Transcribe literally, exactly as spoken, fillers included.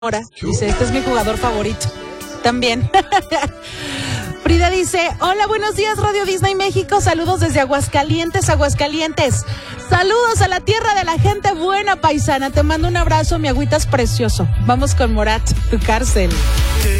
Ahora, dice, este es mi jugador favorito. También. Frida dice, hola, buenos días, Radio Disney México. Saludos desde Aguascalientes, Aguascalientes. Saludos a la tierra de la gente buena, paisana. Te mando un abrazo, mi agüita es precioso. Vamos con Morat, tu cárcel.